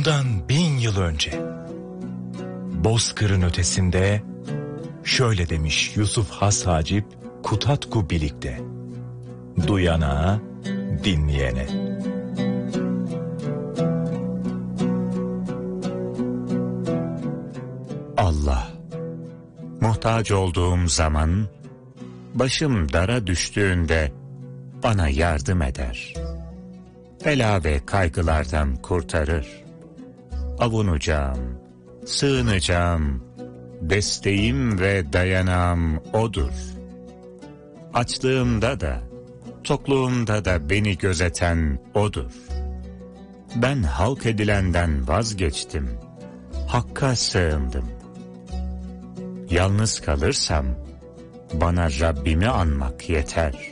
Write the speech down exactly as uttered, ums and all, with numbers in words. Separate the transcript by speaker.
Speaker 1: Bundan bin yıl önce Bozkır'ın ötesinde şöyle demiş Yusuf Has Hacip Kutatku Bilik'te: duyana, dinleyene.
Speaker 2: Allah, muhtaç olduğum zaman, başım dara düştüğünde bana yardım eder. Bela ve kaygılardan kurtarır. Avunacağım, sığınacağım, desteğim ve dayanağım O'dur. Açlığımda da, tokluğumda da beni gözeten O'dur. Ben halk edilenden vazgeçtim, Hakk'a sığındım. Yalnız kalırsam, bana Rabbimi anmak yeter.